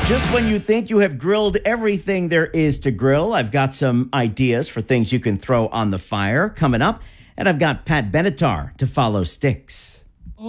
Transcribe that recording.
Just when you think you have grilled everything there is to grill, I've got some ideas for things you can throw on the fire coming up, and I've got Pat Benatar to follow Sticks.